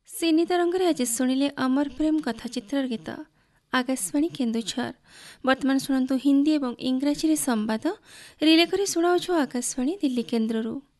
सिनी तरंगरे आज शुणिले अमर प्रेम कथाचित्र गीत। आकाशवाणी केन्दुझर। वर्तमान शुणु हिंदी और इंग्राजी संवाद रिले करी शुणाउछु आकाशवाणी दिल्ली केन्द्ररू।